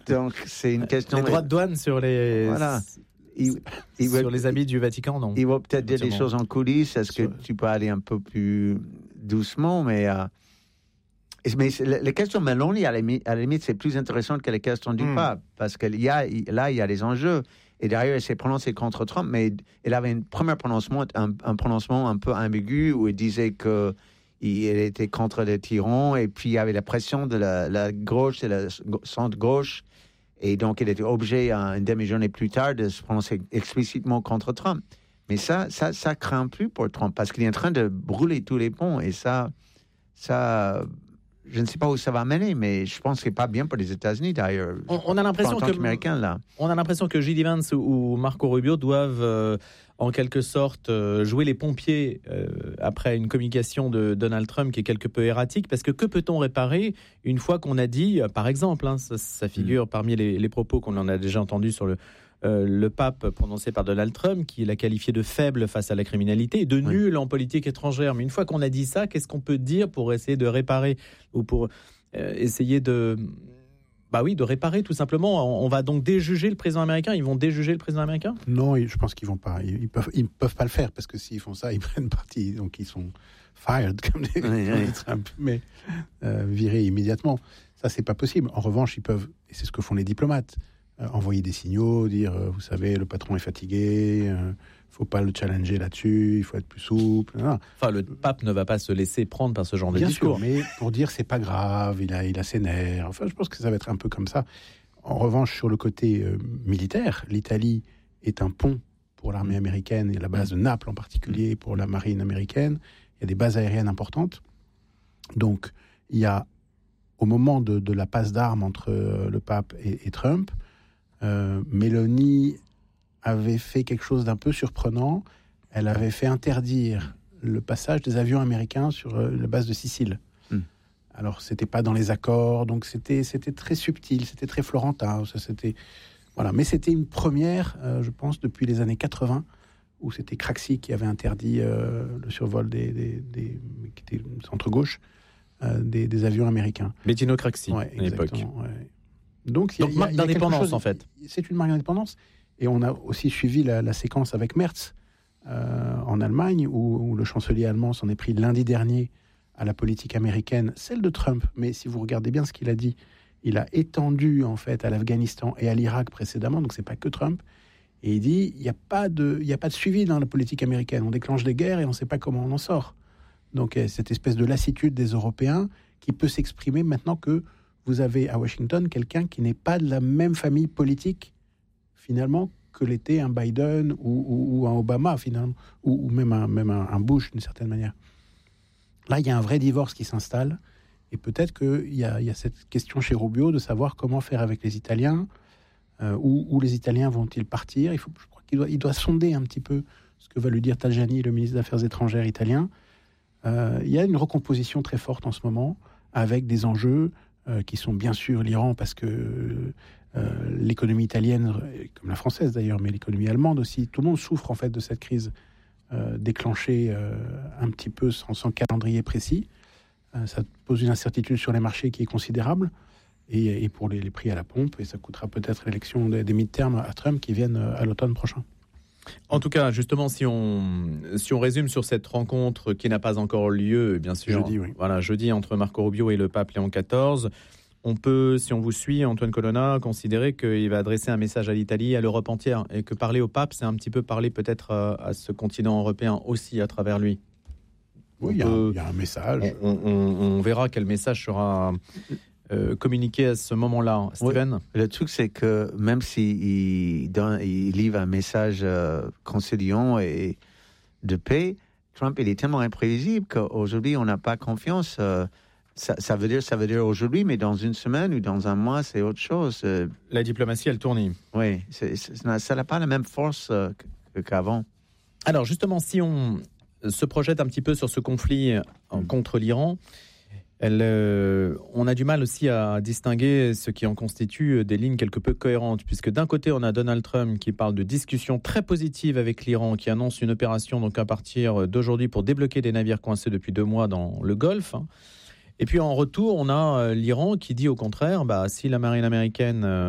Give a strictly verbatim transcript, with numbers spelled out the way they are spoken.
Donc, c'est une question... Les droits de douane sur les... Voilà. Il, il sur va, les habits du Vatican, non. Il va peut-être dire des choses en coulisses. Est-ce que tu peux aller un peu plus doucement, mais... Euh, mais les questions Meloni, à la limite, à la limite, c'est plus intéressant que les questions du mm. pape, parce que y a, là, il y a des enjeux. Et derrière, elle s'est prononcée contre Trump, mais elle avait un premier prononcement, un, un prononcement un peu ambigu, où elle disait que il était contre les tyrans, et puis il y avait la pression de la, la gauche et la centre-gauche, et donc il était obligé, une demi-journée plus tard, de se prononcer explicitement contre Trump. Mais ça, ça, ça craint plus pour Trump, parce qu'il est en train de brûler tous les ponts, et ça, ça, je ne sais pas où ça va mener, mais je pense que c'est pas bien pour les États-Unis d'ailleurs. On, on a l'impression en tant que qu'Américain, là. On a l'impression que J D Vance ou Marco Rubio doivent euh, en quelque sorte euh, jouer les pompiers euh, après une communication de Donald Trump qui est quelque peu erratique, parce que que peut-on réparer une fois qu'on a dit, euh, par exemple, hein, ça, ça figure mmh. parmi les, les propos qu'on en a déjà entendus sur le Euh, le pape prononcé par Donald Trump, qui l'a qualifié de faible face à la criminalité et de nul oui. en politique étrangère. Mais une fois qu'on a dit ça, qu'est-ce qu'on peut dire pour essayer de réparer ou pour euh, essayer de, bah oui, de réparer tout simplement. On, on va donc déjuger le président américain. Ils vont déjuger le président américain ? Non, je pense qu'ils vont pas. Ils, ils peuvent, ils peuvent pas le faire parce que s'ils font ça, ils prennent parti. Donc ils sont fired comme les, oui, comme oui. les Trump, mais euh, virés immédiatement. Ça, c'est pas possible. En revanche, ils peuvent, et c'est ce que font les diplomates. Euh, envoyer des signaux, dire, euh, vous savez, le patron est fatigué, il euh, ne faut pas le challenger là-dessus, il faut être plus souple. Non. Enfin, le pape ne va pas se laisser prendre par ce genre Bien de discours. Sûr, mais pour dire, c'est pas grave, il a, il a ses nerfs. Enfin, je pense que ça va être un peu comme ça. En revanche, sur le côté euh, militaire, l'Italie est un pont pour l'armée américaine, et la base de Naples en particulier pour la marine américaine. Il y a des bases aériennes importantes. Donc, il y a, au moment de, de la passe d'armes entre euh, le pape et, et Trump, Euh, Meloni avait fait quelque chose d'un peu surprenant. Elle avait fait interdire le passage des avions américains sur euh, la base de Sicile. Mm. Alors, c'était pas dans les accords, donc c'était, c'était très subtil, c'était très florentin. Ça, c'était, voilà. Mais c'était une première, euh, je pense, depuis les années quatre-vingts, où c'était Craxi qui avait interdit euh, le survol des, des, des, qui était centre-gauche, euh, des, des avions américains. Bettino Craxi, ouais, à l'époque. Ouais. Donc, il y a, Donc, y a, marque y a d'indépendance, chose, en fait. C'est une marque d'indépendance. Et on a aussi suivi la, la séquence avec Merz euh, en Allemagne, où, où le chancelier allemand s'en est pris lundi dernier à la politique américaine, celle de Trump. Mais si vous regardez bien ce qu'il a dit, il a étendu, en fait, à l'Afghanistan et à l'Irak précédemment, donc c'est pas que Trump. Et il dit, il n'y a pas de, il n'y a pas de suivi dans la politique américaine. On déclenche des guerres et on ne sait pas comment on en sort. Donc, il y a cette espèce de lassitude des Européens qui peut s'exprimer maintenant que vous avez à Washington quelqu'un qui n'est pas de la même famille politique, finalement, que l'était un Biden ou, ou, ou un Obama, finalement, ou, ou même, un, même un, un Bush, d'une certaine manière. Là, il y a un vrai divorce qui s'installe, et peut-être qu'il y a, il y a cette question chez Rubio de savoir comment faire avec les Italiens, euh, où, où les Italiens vont-ils partir. Il faut, je crois qu'il doit, il doit sonder un petit peu ce que va lui dire Tajani, le ministre des Affaires étrangères italien. Euh, il y a une recomposition très forte en ce moment, avec des enjeux Euh, qui sont bien sûr l'Iran, parce que euh, l'économie italienne, comme la française d'ailleurs, mais l'économie allemande aussi, tout le monde souffre en fait de cette crise euh, déclenchée euh, un petit peu sans, sans calendrier précis. Euh, ça pose une incertitude sur les marchés qui est considérable, et, et pour les, les prix à la pompe, et ça coûtera peut-être l'élection des, des mid-terms à Trump qui viennent à l'automne prochain. En tout cas, justement, si on, si on résume sur cette rencontre qui n'a pas encore lieu, bien sûr, jeudi, oui. voilà, jeudi entre Marco Rubio et le pape Léon quatorze, on peut, si on vous suit, Antoine Colonna, considérer qu'il va adresser un message à l'Italie, à l'Europe entière, et que parler au pape, c'est un petit peu parler peut-être à ce continent européen aussi à travers lui. Oui, il y, y a un message. On, on, on verra quel message sera Euh, communiquer à ce moment-là, Steven. Oui, le truc, c'est que même s'il il, il livre un message euh, conciliant et de paix, Trump, il est tellement imprévisible qu'aujourd'hui, on n'a pas confiance. Euh, ça, ça veut dire, ça veut dire aujourd'hui, mais dans une semaine ou dans un mois, c'est autre chose. Euh, la diplomatie, elle tourne. Oui, c'est, c'est, ça n'a pas la même force euh, qu'avant. Alors, justement, si on se projette un petit peu sur ce conflit mmh. contre l'Iran, Elle, euh, on a du mal aussi à distinguer ce qui en constitue des lignes quelque peu cohérentes, puisque d'un côté, on a Donald Trump qui parle de discussions très positives avec l'Iran, qui annonce une opération donc à partir d'aujourd'hui pour débloquer des navires coincés depuis deux mois dans le Golfe. Et puis en retour, on a l'Iran qui dit au contraire, bah, si la marine américaine